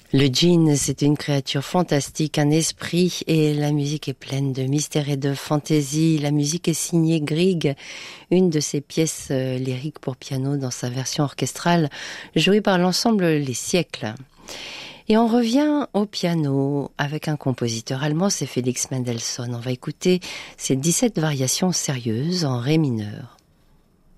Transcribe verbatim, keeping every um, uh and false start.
Le djinn, c'est une créature fantastique, un esprit, et la musique est pleine de mystère et de fantaisie. La musique est signée Grieg, une de ses pièces euh, lyriques pour piano dans sa version orchestrale, jouée par l'ensemble Les Siècles. Et on revient au piano avec un compositeur allemand, c'est Félix Mendelssohn. On va écouter ses dix-sept variations sérieuses en ré mineur.